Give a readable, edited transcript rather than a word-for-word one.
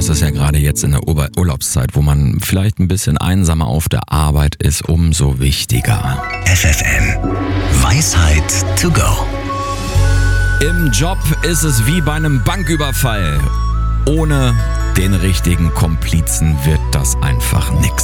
das ist ja gerade jetzt in der Urlaubszeit, wo man vielleicht ein bisschen einsamer auf der Arbeit ist, umso wichtiger. FFN Weisheit to go. Im Job ist es wie bei einem Banküberfall. Ohne den richtigen Komplizen wird das einfach nix.